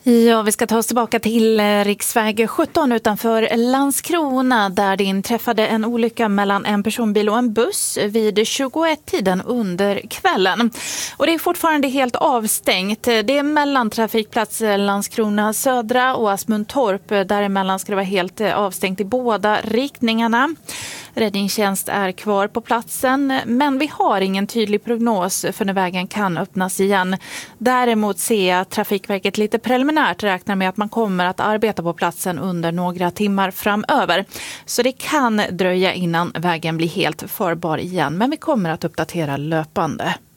Ja, vi ska ta oss tillbaka till riksväg 17 utanför Landskrona där det inträffade en olycka mellan en personbil och en buss vid 21-tiden under kvällen. Och det är fortfarande helt avstängt. Det är mellan trafikplats Landskrona södra och Asmundtorp. Däremellan ska det vara helt avstängt i båda riktningarna. Räddningstjänst är kvar på platsen, men vi har ingen tydlig prognos för när vägen kan öppnas igen. Däremot ser jag att Trafikverket lite preliminärt räknar med att man kommer att arbeta på platsen under några timmar framöver. Så det kan dröja innan vägen blir helt förbar igen, men vi kommer att uppdatera löpande.